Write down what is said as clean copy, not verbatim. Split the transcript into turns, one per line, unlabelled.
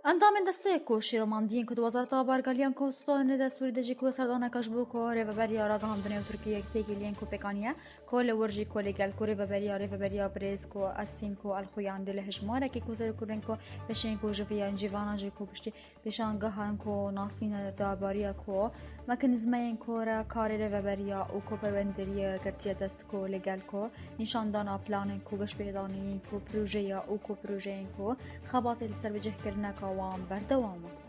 اندام دسته کو شیروماندین که وزارت آبارگالیان کو ستون دستوری دجی کو سردانه کشبو کو ریوبری آراد همدنه و ترکیه تیگیلین کو پکانیه کو لورجی کو لگل کو ریوبری بریز کو استیم کو الخویان دل هجماره که کو زر کورن کو بشین کو جویا جیوانا جی کو پشتی بشانگاهان کو ناسین داباریا کو مکانیزمین کو را کار ریوبری او کو پروندری گرتی دست کو لگل کو نشاندان پلان کو گش پیدانی کو پروژه او کو پروژه کو خبات سر وجه کرنا وام بردوامه